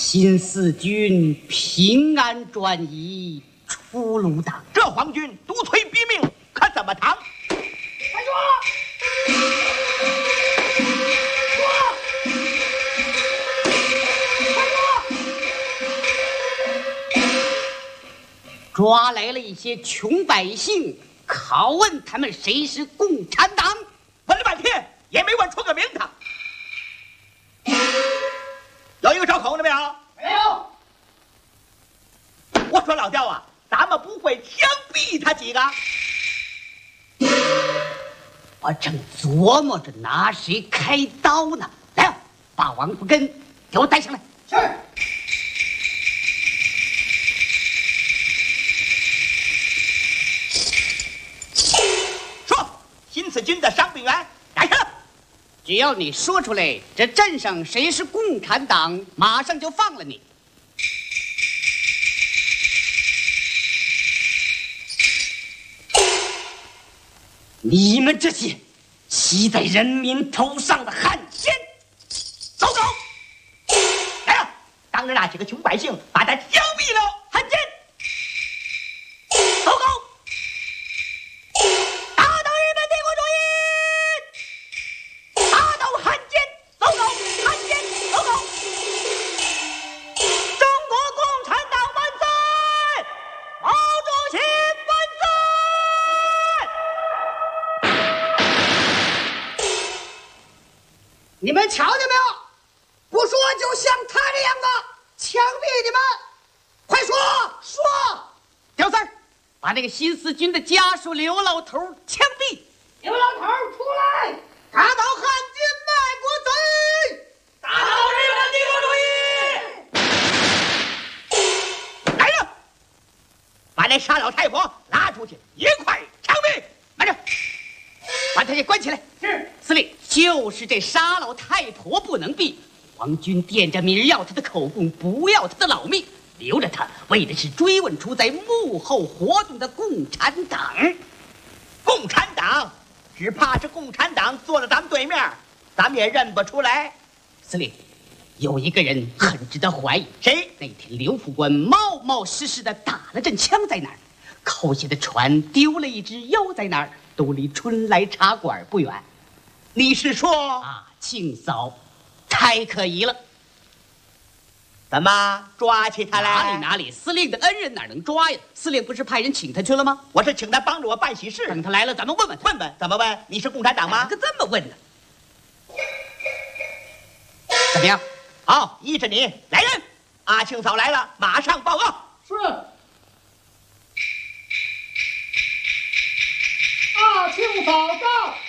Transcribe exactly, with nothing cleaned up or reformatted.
新四军平安转移出鲁党， 这皇军独催逼命，可怎么扛？ 快说！说！快说！ 抓来了一些穷百姓，拷问他们谁是共产党， 问了半天也没问出个名堂。有一个招口的没有？ 没有。 我说老刁啊，咱们不会枪毙他几个？ 我正琢磨着拿谁开刀呢。来，把王福根给我带上来。 是。 说，新四军的伤病员来上。 只要你说出来，这镇上谁是共产党，马上就放了你。你们这些骑在人民头上的汉奸， 走走！来了，当着那几个穷百姓，把他枪毙了！汉奸，走走！打倒日本帝国主义！打倒汉奸，走走！汉奸，走走！中国共产党万岁！毛主席万岁！ 你们瞧见没有？不说就像他这样的，枪毙你们！快说说！刁三儿，把那个新四军的家属刘老头枪毙！ 刘老头出来！ 打倒汉奸卖国贼！ 打倒日本帝国主义！ 来人，把那傻老太婆拉出去，一块枪毙！慢着，把他给关起来。 是。 司令，就是这傻老太婆不能毙。皇军惦着明儿要他的口供，不要他的老命，留着他，为的是追问出在幕后活动的共产党。 共产党，只怕是共产党坐在咱们对面，咱们也认不出来。 司令，有一个人很值得怀疑。 谁？ 那天刘副官冒冒失失的打了阵枪在哪儿？扣下的船丢了一只腰在哪儿？都离春来茶馆不远。 你是说啊，庆嫂，太可疑了。 怎么抓起他来？ 哪里哪里，司令的恩人哪能抓呀？司令不是派人请他去了吗？ 我是请他帮着我办喜事。 等他来了，咱们问问他。 问问怎么问？你是共产党吗？ 可这么问呢？怎么样？ 好，依着你。来人，阿庆嫂来了，马上报告。 是。阿庆嫂到。